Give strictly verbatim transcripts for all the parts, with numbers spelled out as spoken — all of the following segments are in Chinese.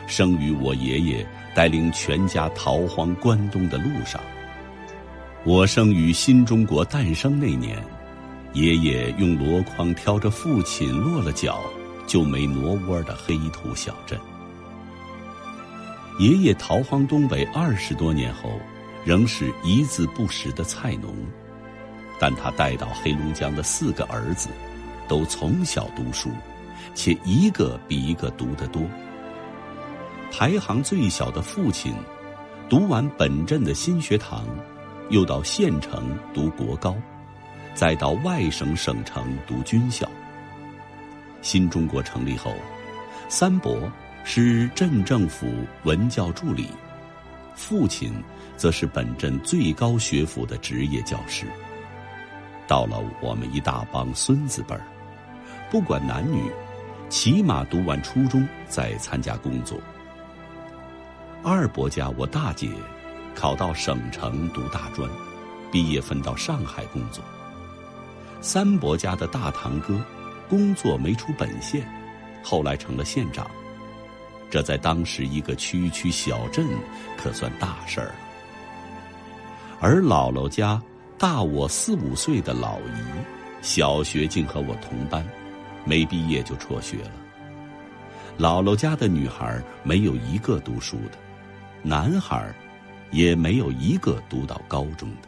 生于我爷爷带领全家逃荒关东的路上。我生于新中国诞生那年，爷爷用箩筐挑着父亲落了脚就没挪窝的黑土小镇。爷爷逃荒东北二十多年后，仍是一字不识的菜农，但他带到黑龙江的四个儿子都从小读书，且一个比一个读得多。排行最小的父亲读完本镇的新学堂，又到县城读国高，再到外省省城读军校。新中国成立后，三伯是镇政府文教助理，父亲则是本镇最高学府的职业教师。到了我们一大帮孙子辈儿，不管男女，起码读完初中再参加工作。二伯家我大姐考到省城读大专，毕业分到上海工作。三伯家的大堂哥工作没出本县，后来成了县长，这在当时一个区区小镇可算大事儿了。而姥姥家大我四五岁的老姨，小学竟和我同班，没毕业就辍学了。姥姥家的女孩没有一个读书的，男孩也没有一个读到高中的。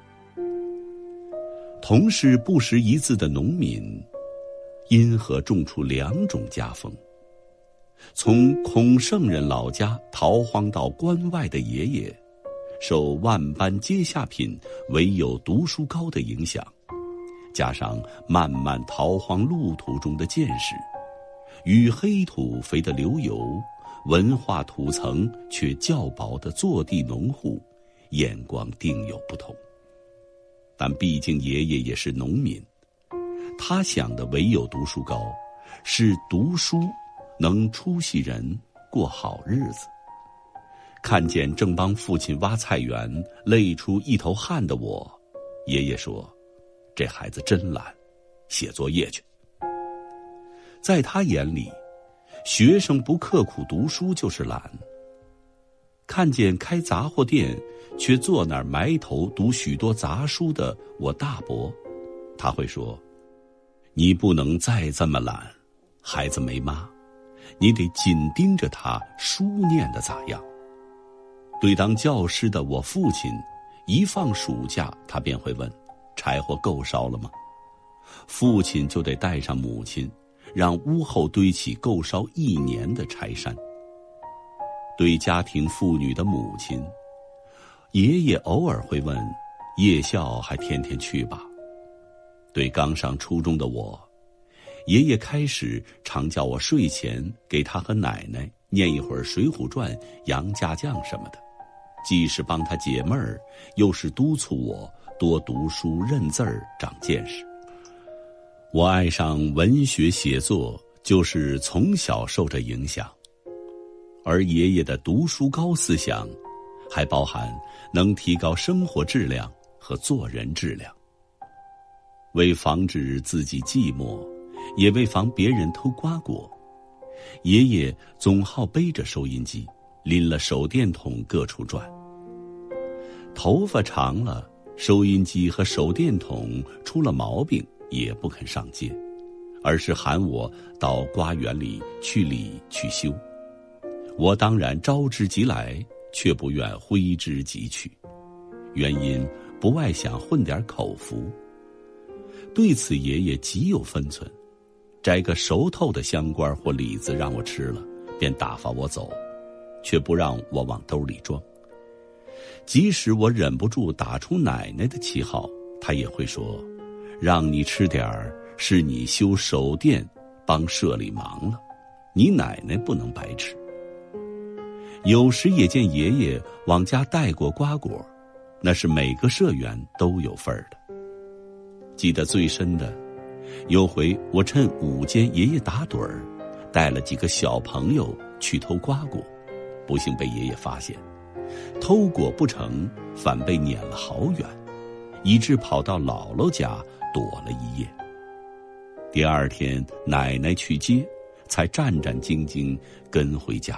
同是不识一字的农民，因何种出两种家风？从孔圣人老家逃荒到关外的爷爷，受万般阶下品唯有读书高的影响，加上漫漫逃荒路途中的见识，与黑土肥的流油，文化土层却较薄的坐地农户，眼光定有不同。但毕竟爷爷也是农民，他想的唯有读书高，是读书能出息人过好日子。看见正帮父亲挖菜园累出一头汗的我，爷爷说：“这孩子真懒，写作业去。”在他眼里，学生不刻苦读书就是懒。看见开杂货店却坐那儿埋头读许多杂书的我大伯，他会说：“你不能再这么懒，孩子没妈，你得紧盯着他书念的咋样。”对当教师的我父亲，一放暑假他便会问：“柴火够烧了吗？”父亲就得带上母亲，让屋后堆起够烧一年的柴山。对家庭妇女的母亲，爷爷偶尔会问：“夜校还天天去吧？”对刚上初中的我，爷爷开始常叫我睡前给他和奶奶念一会儿《水浒传》《杨家将》什么的，既是帮他解闷儿，又是督促我多读书认字儿长见识。我爱上文学写作，就是从小受这影响。而爷爷的读书高思想，还包含能提高生活质量和做人质量。为防止自己寂寞，也为防别人偷瓜果，爷爷总好背着收音机，拎了手电筒各处转。头发长了，收音机和手电筒出了毛病也不肯上街，而是喊我到瓜园里去理去修。我当然招之即来，却不愿挥之即去，原因不外想混点口福。对此爷爷极有分寸，摘个熟透的香瓜或李子让我吃了，便打发我走，却不让我往兜里装。即使我忍不住打出奶奶的旗号，他也会说：“让你吃点儿，是你修手电帮社里忙了，你奶奶不能白吃。”有时也见爷爷往家带过瓜果，那是每个社员都有份儿的。记得最深的，有回我趁午间爷爷打盹儿，带了几个小朋友去偷瓜果，不幸被爷爷发现，偷果不成，反被撵了好远，以致跑到姥姥家躲了一夜。第二天奶奶去接，才战战兢兢跟回家